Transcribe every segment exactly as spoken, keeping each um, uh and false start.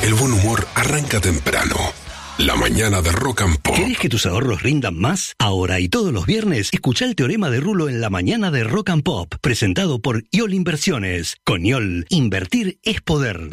El buen humor arranca temprano. La mañana de Rock and Pop. ¿Querés que tus ahorros rindan más? Ahora y todos los viernes, escuchá el teorema de Rulo en la mañana de Rock and Pop, presentado por I O L Inversiones. Con I O L, invertir es poder.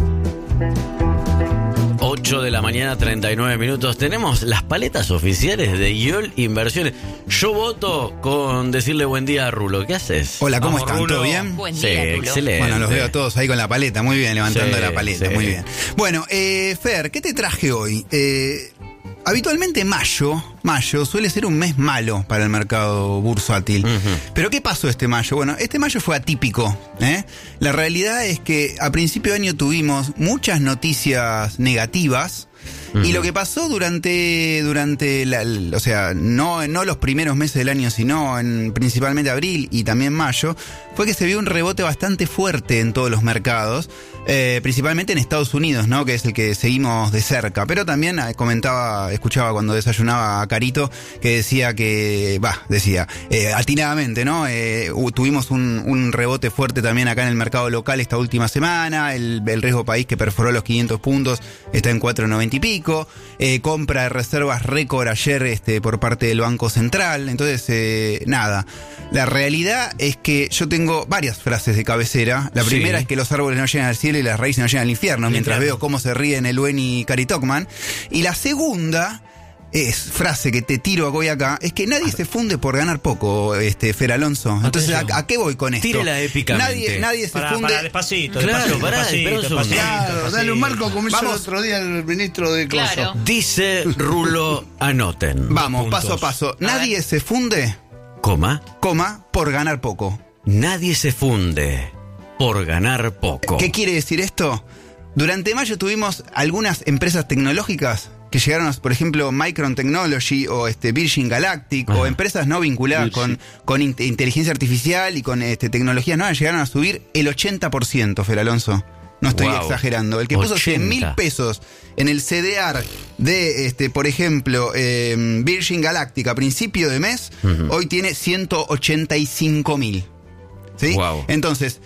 ocho de la mañana, treinta y nueve minutos. Tenemos las paletas oficiales de I O L Inversiones. Yo voto con decirle buen día a Rulo. ¿Qué haces? Hola, ¿cómo Vamos, están? Rulo. ¿Todo bien? Buen Sí, día, Rulo. excelente. Bueno, los veo a todos ahí con la paleta. Muy bien, levantando Sí, la paleta. sí. Muy bien. Bueno, eh, Fer, ¿qué te traje hoy? Eh, habitualmente mayo, mayo suele ser un mes malo para el mercado bursátil. Uh-huh. Pero ¿qué pasó este mayo? Bueno, este mayo fue atípico, ¿eh? La realidad es que a principio de año tuvimos muchas noticias negativas. Y lo que pasó durante, durante la, o sea, no, no los primeros meses del año, sino en principalmente abril y también mayo, fue que se vio un rebote bastante fuerte en todos los mercados, eh, principalmente en Estados Unidos, ¿no? Que es el que seguimos de cerca. Pero también comentaba, escuchaba cuando desayunaba a Carito, que decía que, va, decía, eh, atinadamente, ¿no? Eh, tuvimos un, un rebote fuerte también acá en el mercado local esta última semana, el, el riesgo país que perforó los quinientos puntos está en cuatro noventa y pico. Eh, compra de reservas récord ayer este, por parte del Banco Central. Entonces, eh, nada. La realidad es que yo tengo varias frases de cabecera. La Sí. primera es que los árboles no llegan al cielo y las raíces no llegan al infierno, mientras infierno. veo cómo se ríen el buen y Cari Tocman. Y la segunda es frase que te tiro hoy acá, es que nadie se funde por ganar poco, este Fer Alonso. Entonces, ¿a, a qué voy con esto? Tírela épicamente. Nadie, nadie se Pará, funde. pará, despacito, Claro, despacito, pará, despacito, espera un segundo. despacito, Claro, despacito. dale un marco como hizo el Vamos. otro día el ministro de Coso. Claro. Dice Rulo, anoten. Vamos, Puntos. paso a paso. Nadie se funde, Coma. coma, por ganar poco. Nadie se funde por ganar poco. ¿Qué quiere decir esto? Durante mayo tuvimos algunas empresas tecnológicas que llegaron a, por ejemplo, Micron Technology o este Virgin Galactic, Ajá. o empresas no vinculadas con, con in- inteligencia artificial y con este, tecnologías nuevas, llegaron a subir el ochenta por ciento, Fer Alonso. No estoy Wow. exagerando. El que puso cien mil ochenta. pesos en el C D R de, este, por ejemplo, eh, Virgin Galactic a principio de mes, Ujú. hoy tiene ciento ochenta y cinco mil. ¿Sí? Wow. Entonces,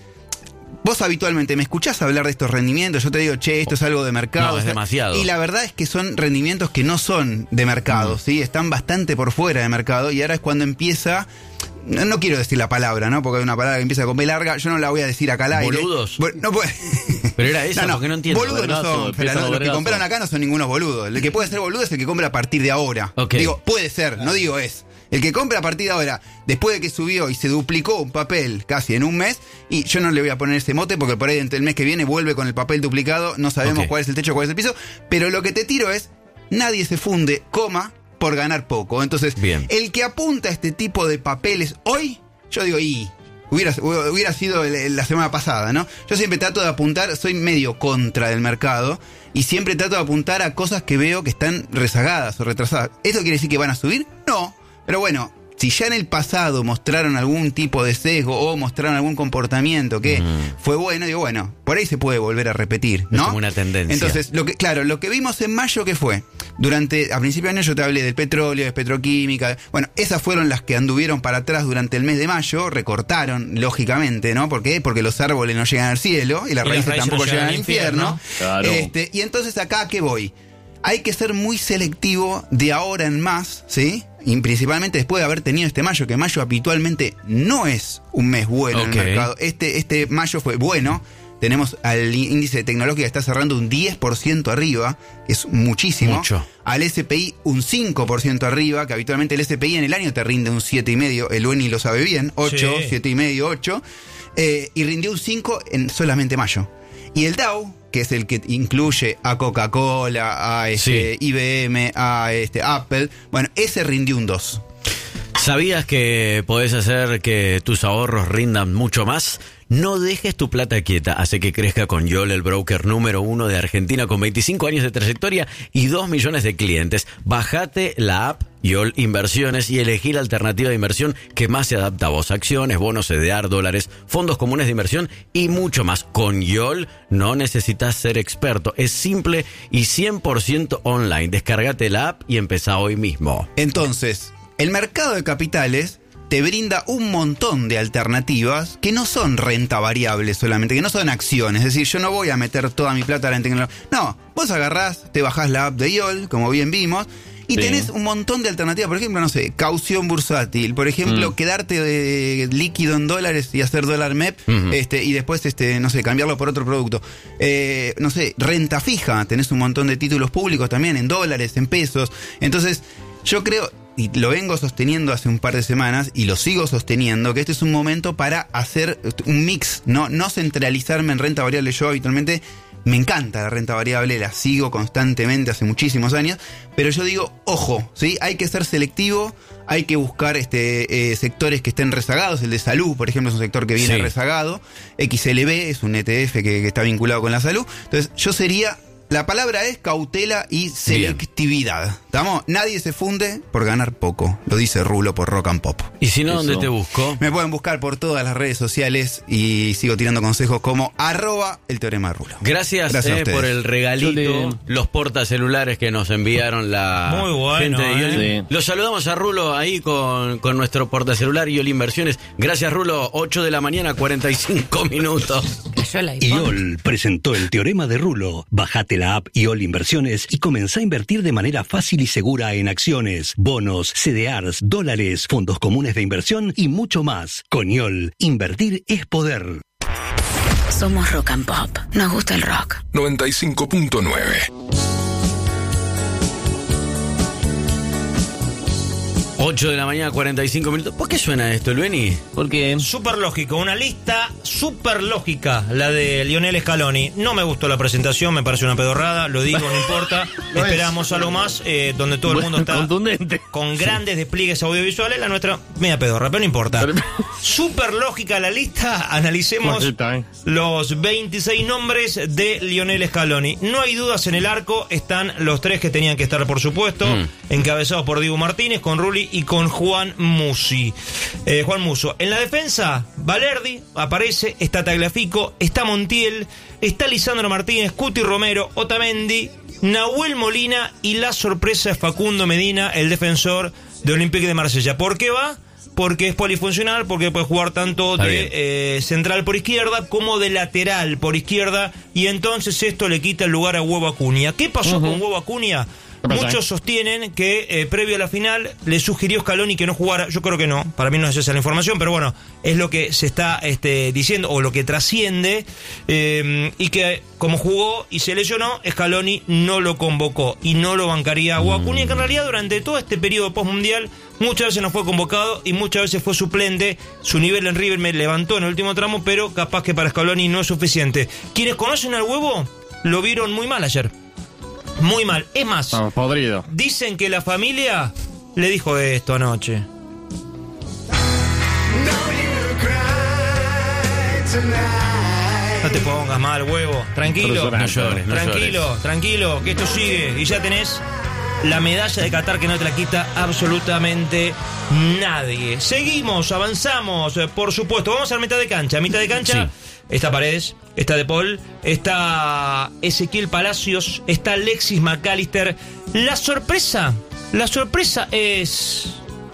vos habitualmente me escuchás hablar de estos rendimientos, yo te digo, che, esto es algo de mercado. No, es o sea, demasiado. Y la verdad es que son rendimientos que no son de mercado, ¿sí? Están bastante por fuera de mercado y ahora es cuando empieza... No, no quiero decir la palabra, ¿no? Porque hay una palabra que empieza con B larga, yo no la voy a decir acá al aire. ¿Boludos? Bueno, no puede... Pero era esa, porque no entiendo. Boludos no Vergazo, son, Fer empieza Alonso, con los que vergazo. compraron acá no son ningunos boludos. El que puede ser boludo es el que compra a partir de ahora. Ok. Digo, puede ser, no digo es. El que compra a partir de ahora, después de que subió y se duplicó un papel casi en un mes, y yo no le voy a poner ese mote porque por ahí entre el mes que viene vuelve con el papel duplicado, no sabemos Ok. cuál es el techo, cuál es el piso, pero lo que te tiro es, nadie se funde, coma, por ganar poco. Entonces, Bien. el que apunta a este tipo de papeles hoy, yo digo, y... Hubiera, hubiera sido el- el- la semana pasada, ¿no? Yo siempre trato de apuntar, soy medio contra del mercado y siempre trato de apuntar a cosas que veo que están rezagadas o retrasadas. ¿Eso quiere decir que van a subir? No. Pero bueno, si ya en el pasado mostraron algún tipo de sesgo o mostraron algún comportamiento que Mm. fue bueno, digo, bueno, por ahí se puede volver a repetir, ¿no? Es como una tendencia. Entonces, lo que, claro, lo que vimos en mayo, ¿qué fue? Durante, a principio de año yo te hablé del petróleo, de petroquímica. Bueno, esas fueron las que anduvieron para atrás durante el mes de mayo, recortaron, lógicamente, ¿no? ¿Por qué? Porque los árboles no llegan al cielo y las Y las raíces raíces tampoco no llegan al infierno. Claro. Este, y entonces acá, ¿a qué voy? Hay que ser muy selectivo de ahora en más, ¿sí? Y principalmente después de haber tenido este mayo, que mayo habitualmente no es un mes bueno en Ok. el mercado. Este, este mayo fue bueno. Tenemos al índice de tecnología que está cerrando un diez por ciento arriba, que es muchísimo. Mucho. Al S P I un cinco por ciento arriba, que habitualmente el S P I en el año te rinde un siete coma cinco, el Uni lo sabe bien, ocho, Sí. siete coma cinco, ocho, eh, y rindió un cinco en solamente mayo. Y el Dow, que es el que incluye a Coca-Cola, a este, Sí. I B M, a este, Apple, bueno, ese rindió un dos. ¿Sabías que podés hacer que tus ahorros rindan mucho más? No dejes tu plata quieta, hace que crezca con I O L, el broker número uno de Argentina con veinticinco años de trayectoria y dos millones de clientes. Bájate la app I O L Inversiones y elegí la alternativa de inversión que más se adapta a vos. Acciones, bonos C D R, dólares, fondos comunes de inversión y mucho más. Con I O L no necesitas ser experto, es simple y cien por ciento online. Descárgate la app y empezá hoy mismo. Entonces, el mercado de capitales te brinda un montón de alternativas que no son renta variable solamente, que no son acciones. Es decir, yo no voy a meter toda mi plata en tecnología. No, vos agarrás, te bajás la app de I O L, como bien vimos, y sí. tenés un montón de alternativas. Por ejemplo, no sé, caución bursátil. Por ejemplo, mm. quedarte de líquido en dólares y hacer dólar M E P, uh-huh. este, y después, este, no sé, cambiarlo por otro producto. Eh, no sé, renta fija. Tenés un montón de títulos públicos también en dólares, en pesos. Entonces, yo creo, y lo vengo sosteniendo hace un par de semanas, y lo sigo sosteniendo, que este es un momento para hacer un mix, no, no centralizarme en renta variable. Yo habitualmente me encanta la renta variable, la sigo constantemente hace muchísimos años, pero yo digo, ojo, ¿sí? Hay que ser selectivo, hay que buscar este eh, sectores que estén rezagados. El de salud, por ejemplo, es un sector que viene sí. rezagado. X L B es un E T F que, que está vinculado con la salud. Entonces, yo sería... La palabra es cautela y selectividad. ¿Estamos? Nadie se funde por ganar poco. Lo dice Rulo por Rock and Pop. ¿Y si no, dónde te busco? Me pueden buscar por todas las redes sociales y sigo tirando consejos como arroba el teorema de Rulo. Gracias, Gracias eh, por el regalito, los portacelulares que nos enviaron la Muy bueno, gente de Yoli. Eh. Los saludamos a Rulo ahí con, con nuestro portacelular Yoli Inversiones. Gracias, Rulo. ocho de la mañana, cuarenta y cinco minutos. I O L presentó el teorema de Rulo. Bájate la app I O L Inversiones y comenzá a invertir de manera fácil y segura en acciones, bonos, C D Rs, dólares, fondos comunes de inversión y mucho más. Con I O L, invertir es poder. Somos Rock and Pop. Nos gusta el rock. noventa y cinco punto nueve. ocho de la mañana, cuarenta y cinco minutos. ¿Por qué suena esto, Lueni? Porque súper lógico, una lista súper lógica, la de Lionel Scaloni. No me gustó la presentación, me parece una pedorrada, lo digo, no importa. No Esperamos es. algo más, eh, donde todo el mundo está contundente. Con grandes sí. despliegues audiovisuales. La nuestra, media pedorra, pero no importa. Súper lógica la lista, analicemos los veintiséis nombres de Lionel Scaloni. No hay dudas, en el arco están los tres que tenían que estar, por supuesto, mm. encabezados por Diego Martínez, con Rulli y con Juan Musi. Eh, Juan Muso. En la defensa, Valerdi aparece, está Tagliafico, está Montiel, está Lisandro Martínez, Cuti Romero, Otamendi, Nahuel Molina y la sorpresa es Facundo Medina, el defensor de Olympique de Marsella. ¿Por qué va? Porque es polifuncional, porque puede jugar tanto de eh, central por izquierda como de lateral por izquierda, y entonces esto le quita el lugar a Huevo Acuña. ¿Qué pasó uh-huh. con Huevo Acuña? Muchos sostienen que eh, previo a la final le sugirió Scaloni que no jugara. Yo creo que no, para mí no es esa la información, pero bueno, es lo que se está este, diciendo, o lo que trasciende, eh, y que como jugó y se lesionó, Scaloni no lo convocó y no lo bancaría a Acuña, que en realidad durante todo este periodo postmundial muchas veces no fue convocado y muchas veces fue suplente. Su nivel en River me levantó en el último tramo, pero capaz que para Scaloni no es suficiente. Quienes conocen al Huevo lo vieron muy mal ayer. Muy mal. Es más, no, podrido. Dicen que la familia le dijo esto anoche. No te pongas mal, Huevo. Tranquilo, no llores, no tranquilo, llores. tranquilo, que esto sigue. Y ya tenés la medalla de Qatar que no te la quita absolutamente nadie. Seguimos, avanzamos, por supuesto. Vamos a la mitad de cancha. A mitad de cancha sí. Está Paredes, está De Paul, está Ezequiel Palacios, está Alexis McAllister. La sorpresa, la sorpresa es...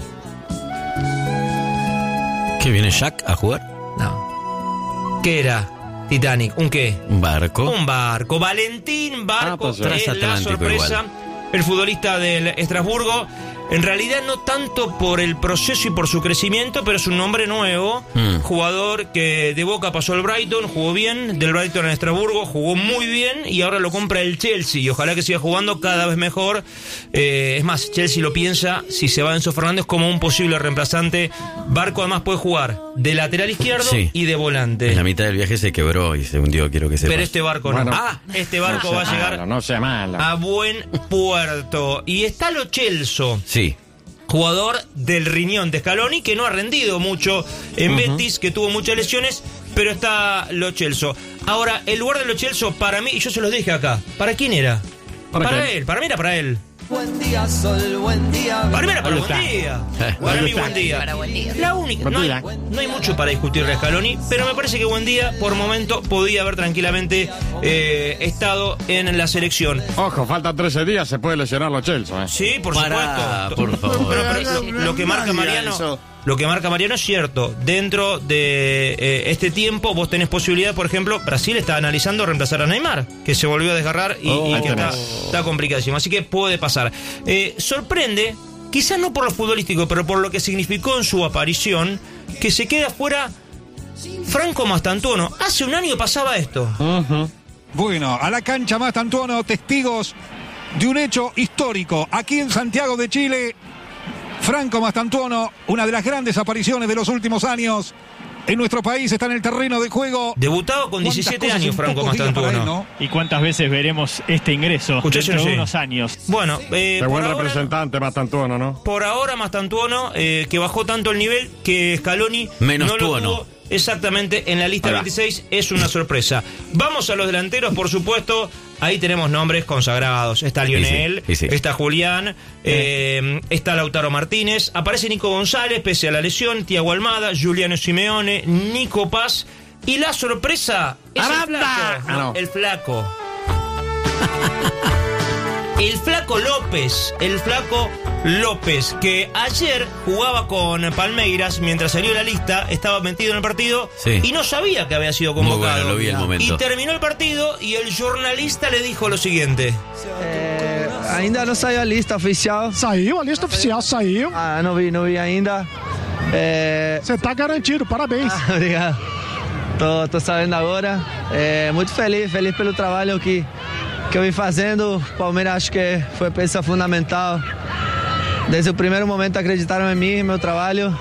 ¿Qué viene Jack a jugar? No. ¿Qué era? Titanic, ¿un qué? Un barco. Un barco. Valentín Barco, ah, pues, es la sorpresa. Igual. El futbolista del Estrasburgo. En realidad no tanto por el proceso y por su crecimiento, pero es un nombre nuevo. Mm. Jugador que de Boca pasó al Brighton, jugó bien, del Brighton en Estrasburgo, jugó muy bien y ahora lo compra el Chelsea. Y ojalá que siga jugando cada vez mejor. Eh, es más, Chelsea lo piensa, si se va Enzo Fernández, como un posible reemplazante. Barco además puede jugar de lateral izquierdo sí. y de volante. En la mitad del viaje se quebró y se hundió, quiero que sepas. Pero este barco bueno, no. Ah, este barco no va a llegar malo, no sea malo. a buen puerto. Y está Lo Celso. Sí. Jugador del riñón de Scaloni, que no ha rendido mucho en uh-huh. Betis, que tuvo muchas lesiones, pero está Lo Celso. Ahora, el lugar de Lo Celso, para mí, y yo se los dije acá, ¿para quién era? Para, para él, para mí era para él. Buen día, sol, buen día. Para mí era para buen día. Para mí, buen día. Para buen día. La única, no hay, no hay mucho para discutir de Scaloni, pero me parece que buen día, por momento, podía haber tranquilamente eh, estado en la selección. Ojo, faltan trece días, se puede lesionar Lo Celso, ¿eh? Sí, por Pará, supuesto. por favor. Pero, pero lo, lo que marca Mariano, lo que marca Mariano es cierto. Dentro de eh, este tiempo vos tenés posibilidad, por ejemplo, Brasil está analizando reemplazar a Neymar, que se volvió a desgarrar y, Oh, y que está, está complicadísimo. Así que puede pasar. Eh, sorprende, quizás no por lo futbolístico, pero por lo que significó en su aparición, que se queda fuera Franco Mastantuono. Hace un año pasaba esto. Uh-huh. Bueno, a la cancha Mastantuono, testigos de un hecho histórico. Aquí en Santiago de Chile, Franco Mastantuono, una de las grandes apariciones de los últimos años en nuestro país, está en el terreno de juego. Debutado con diecisiete años Franco Mastantuono. ¿no? ¿Y cuántas veces veremos este ingreso Escuchás, dentro de sí. unos años? Bueno, eh, Qué por buen ahora- representante Mastantuono, ¿no? Por ahora Mastantuono, eh, que bajó tanto el nivel que Scaloni Menos no lo Tuono. tuvo exactamente en la lista veintiséis. Es una sorpresa. Vamos a los delanteros, por supuesto. Ahí tenemos nombres consagrados. Está Lionel, Y sí, y sí. está Julián, eh, está Lautaro Martínez. Aparece Nico González, pese a la lesión. Thiago Almada, Giuliano Simeone, Nico Paz. Y la sorpresa es el ¡Aranda! flaco. Ah, no. El flaco. El flaco López, el flaco López, que ayer jugaba con Palmeiras, mientras salió la lista, estaba metido en el partido Sí. y no sabía que había sido Muy convocado. bueno, lo vi el momento. Y terminó el partido y el jornalista le dijo lo siguiente. É, ainda não saiu a lista oficial. Saiu, a lista oficial saiu. Ah, não vi, não vi ainda. É... Você tá garantido, parabéns. Ah, obrigado. Tô, tô sabendo agora. É, muito feliz, feliz pelo trabalho que, que eu vim fazendo. O Palmeiras acho que foi peça fundamental. Desde o primeiro momento acreditaram em mim, meu trabalho.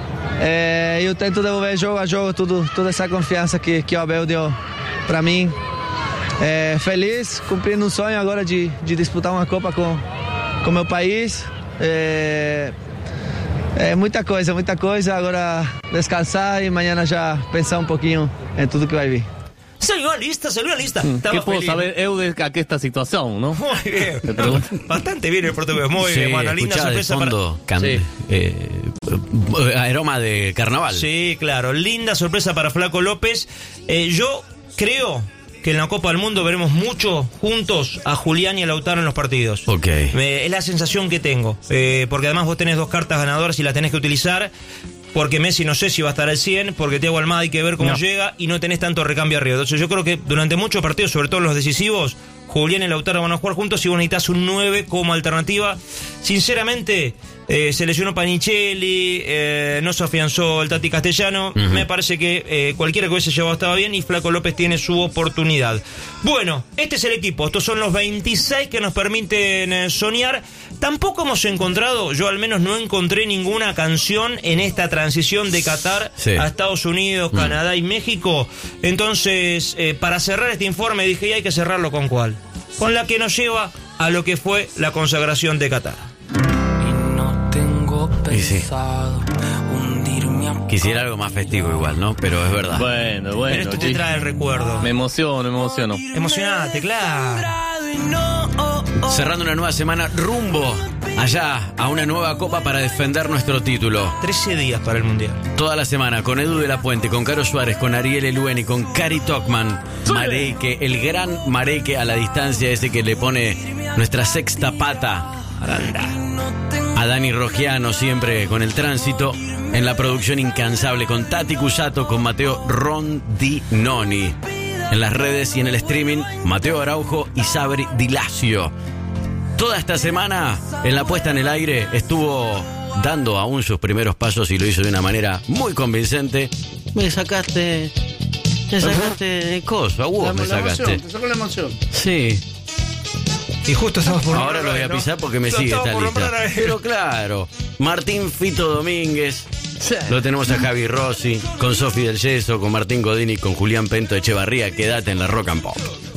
É, eu tento devolver jogo a jogo tudo, toda essa confiança que, que o Abel deu para mim. É, feliz, cumprindo um sonho agora de, de disputar uma Copa com com meu país. É, é muita coisa, muita coisa. Agora descansar e amanhã já pensar um pouquinho em tudo que vai vir. Salió a lista, salió a lista. Estaba ¿Qué puedo feliz. saber eu de aquí esta situación, no? Muy bien. Bastante bien el portugués, muy Sí, bien. Bueno, linda escuchá de sorpresa fondo, para... can- Sí. eh, eh, aroma de carnaval. Sí, claro, linda sorpresa para Flaco López. Eh, yo creo que en la Copa del Mundo veremos mucho juntos a Julián y a Lautaro en los partidos. Ok. Eh, es la sensación que tengo, eh, porque además vos tenés dos cartas ganadoras y las tenés que utilizar. Porque Messi no sé si va a estar al cien, porque Thiago Almada hay que ver cómo No. llega y no tenés tanto recambio arriba. Entonces yo creo que durante muchos partidos, sobre todo los decisivos, Julián y Lautaro van a jugar juntos y vos necesitas un nueve como alternativa. Sinceramente, eh, se lesionó Panichelli, eh, no se afianzó el Tati Castellano. Ujú. Me parece que eh, cualquiera que hubiese llevado estaba bien y Flaco López tiene su oportunidad. Bueno, este es el equipo. Estos son los veintiséis que nos permiten eh, soñar. Tampoco hemos encontrado, yo al menos no encontré ninguna canción en esta transición de Qatar Sí. a Estados Unidos, Canadá y México. Entonces, eh, para cerrar este informe dije, y hay que cerrarlo con cuál. Con la que nos lleva a lo que fue la consagración de Qatar. Y sí. Quisiera algo más festivo igual, ¿no? Pero es verdad. Bueno, bueno. Pero esto te chico. trae el recuerdo. Me emociono, me emociono. Emocionate, claro. Cerrando una nueva semana rumbo allá a una nueva copa para defender nuestro título. trece días para el Mundial. Toda la semana con Edu de la Puente, con Caro Suárez, con Ariel Eluen y con Cari Tokman. Mareike, el gran Mareike a la distancia, ese que le pone nuestra sexta pata. Aranda. A Dani Rogiano siempre con el tránsito. En la producción incansable con Tati Cusato, con Mateo Rondinoni. En las redes y en el streaming, Mateo Araujo y Sabri Dilacio. Toda esta semana, en la puesta en el aire, estuvo dando aún sus primeros pasos y lo hizo de una manera muy convincente. Me sacaste... Me sacaste de coso, a vos La, me la sacaste. emoción, te sacó la emoción. Sí. Y justo estamos por Ahora lo voy a pisar porque me Lo sigue estaba esta por lista. nombrar a él. Pero claro, Martín Fito Domínguez. Lo tenemos a Javi Rossi, con Sofi del Yeso, con Martín Godini, con Julián Pento Echevarría. Quédate en la Rock and Pop.